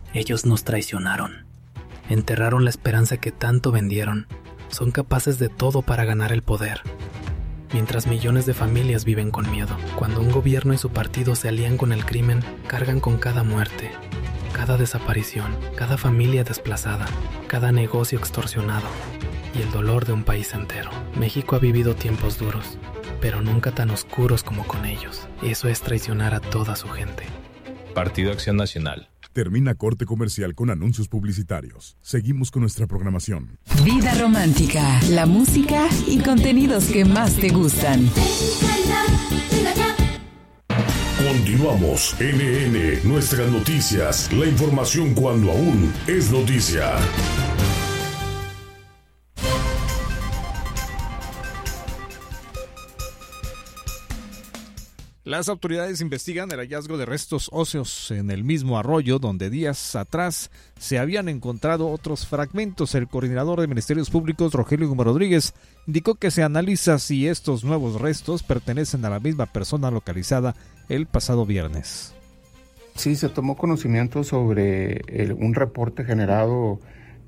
Ellos nos traicionaron. Enterraron la esperanza que tanto vendieron. Son capaces de todo para ganar el poder. Mientras millones de familias viven con miedo. Cuando un gobierno y su partido se alían con el crimen, cargan con cada muerte, cada desaparición, cada familia desplazada, cada negocio extorsionado y el dolor de un país entero. México ha vivido tiempos duros, pero nunca tan oscuros como con ellos. Eso es traicionar a toda su gente. Partido Acción Nacional. Termina corte comercial con anuncios publicitarios. Seguimos con nuestra programación. Vida romántica, la música y contenidos que más te gustan. Continuamos. NN, nuestras noticias. La información cuando aún es noticia. Las autoridades investigan el hallazgo de restos óseos en el mismo arroyo donde días atrás se habían encontrado otros fragmentos. El coordinador de Ministerios Públicos, Rogelio Gómez Rodríguez, indicó que se analiza si estos nuevos restos pertenecen a la misma persona localizada el pasado viernes. Sí, se tomó conocimiento sobre un reporte generado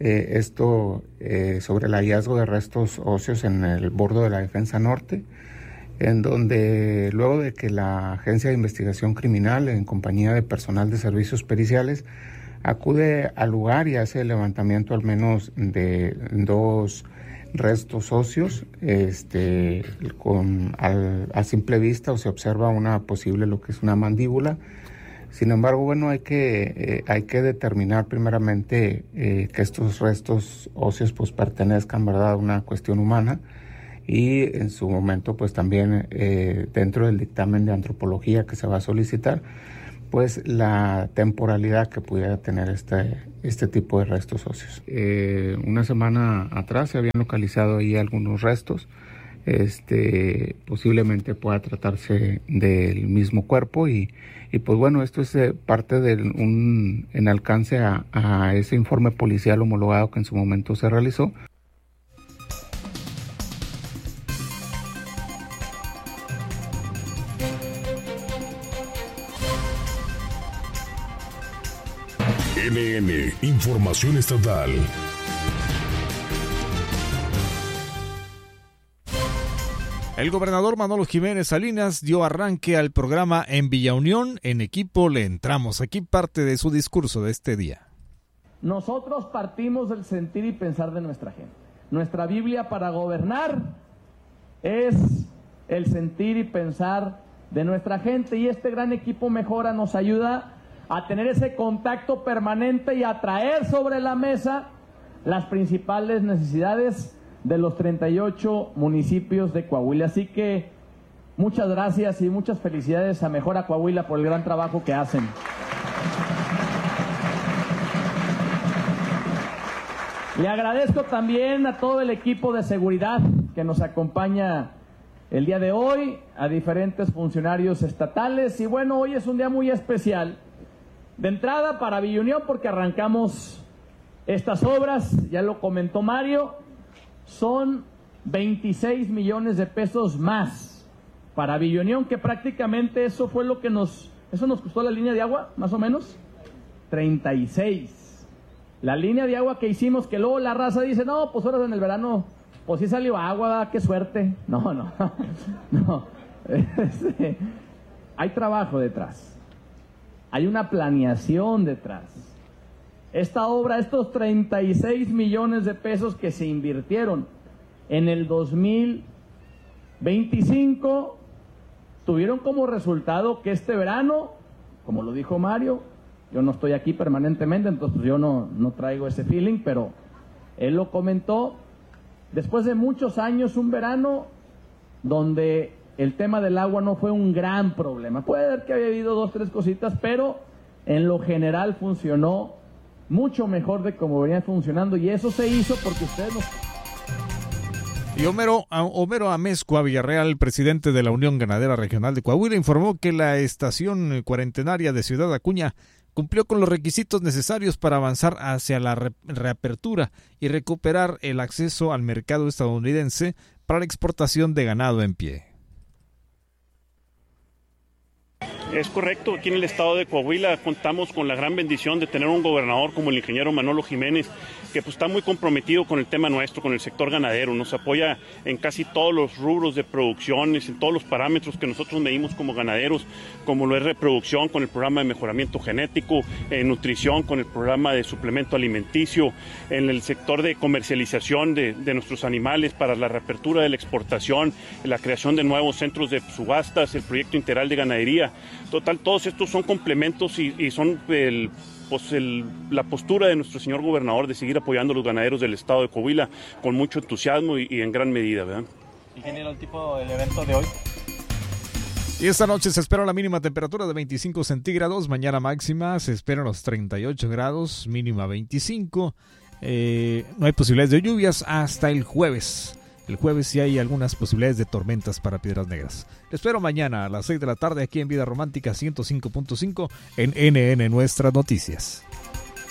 sobre el hallazgo de restos óseos en el bordo de la Defensa Norte, en donde luego de que la Agencia de Investigación Criminal, en compañía de personal de servicios periciales, acude al lugar y hace el levantamiento al menos de 2 restos óseos, a simple vista se observa una posible, lo que es una mandíbula. Sin embargo, bueno, hay que determinar primeramente que estos restos óseos pues pertenezcan, ¿verdad?, a una cuestión humana. Y en su momento pues también dentro del dictamen de antropología que se va a solicitar, pues la temporalidad que pudiera tener este tipo de restos óseos. Una semana atrás se habían localizado ahí algunos restos, posiblemente pueda tratarse del mismo cuerpo y pues bueno, esto es parte en alcance a ese informe policial homologado que en su momento se realizó. NN, información estatal. El gobernador Manolo Jiménez Salinas dio arranque al programa En Villa Unión, en equipo le entramos. Aquí parte de su discurso de este día. Nosotros partimos del sentir y pensar de nuestra gente. Nuestra Biblia para gobernar es el sentir y pensar de nuestra gente, y este gran equipo Mejora nos ayuda a tener ese contacto permanente y a traer sobre la mesa las principales necesidades de los 38 municipios de Coahuila. Así que muchas gracias y muchas felicidades a Mejora Coahuila por el gran trabajo que hacen. Le agradezco también a todo el equipo de seguridad que nos acompaña el día de hoy, a diferentes funcionarios estatales, y bueno, hoy es un día muy especial. De entrada para Villa Unión, porque arrancamos estas obras, ya lo comentó Mario, son 26 millones de pesos más para Villa Unión, que prácticamente eso fue lo que nos costó la línea de agua, más o menos, 36. La línea de agua que hicimos, que luego la raza dice, no, pues ahora en el verano, pues sí salió agua, qué suerte. No. Hay trabajo detrás. Hay una planeación detrás. Esta obra, estos 36 millones de pesos que se invirtieron en el 2025, tuvieron como resultado que este verano, como lo dijo Mario, yo no estoy aquí permanentemente, entonces yo no traigo ese feeling, pero él lo comentó, después de muchos años, un verano donde el tema del agua no fue un gran problema. Puede ser que había habido 2, 3 cositas, pero en lo general funcionó mucho mejor de como venía funcionando, y eso se hizo porque ustedes nos... Y Homero Amezcua Villarreal, presidente de la Unión Ganadera Regional de Coahuila, informó que la estación cuarentenaria de Ciudad Acuña cumplió con los requisitos necesarios para avanzar hacia la reapertura y recuperar el acceso al mercado estadounidense para la exportación de ganado en pie. Es correcto, aquí en el estado de Coahuila contamos con la gran bendición de tener un gobernador como el ingeniero Manolo Jiménez, que pues está muy comprometido con el tema nuestro, con el sector ganadero, nos apoya en casi todos los rubros de producciones, en todos los parámetros que nosotros medimos como ganaderos, como lo es reproducción con el programa de mejoramiento genético, nutrición con el programa de suplemento alimenticio, en el sector de comercialización de nuestros animales para la reapertura de la exportación, la creación de nuevos centros de subastas, el proyecto integral de ganadería. Total, todos estos son complementos y son la postura de nuestro señor gobernador de seguir apoyando a los ganaderos del estado de Coahuila con mucho entusiasmo y en gran medida, ¿verdad? Ingeniero, el evento de hoy. Y esta noche se espera la mínima temperatura de 25 centígrados, mañana máxima se esperan los 38 grados, mínima 25. No hay posibilidades de lluvias hasta el jueves. El jueves sí hay algunas posibilidades de tormentas para Piedras Negras. Te espero mañana a las 6 de la tarde aquí en Vida Romántica 105.5 en NN Nuestras Noticias.